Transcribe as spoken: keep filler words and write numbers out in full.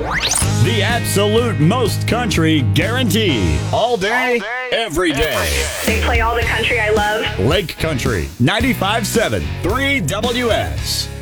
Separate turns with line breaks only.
The absolute most country guarantee. All day, every day.
They play all the country I love.
Lake Country, ninety-five point seven, three W S.